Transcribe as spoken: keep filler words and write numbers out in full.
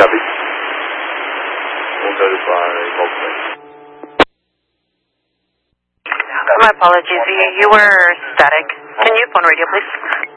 Copy. We'll notify multiple. My apologies, you, you were static. Can you phone radio, please?